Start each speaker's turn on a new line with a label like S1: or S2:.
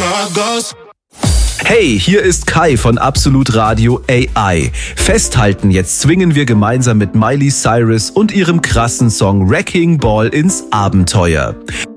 S1: Hey, hier ist Kai von Absolut Radio AI. Festhalten, jetzt zwingen wir gemeinsam mit Miley Cyrus und ihrem krassen Song Wrecking Ball ins Abenteuer.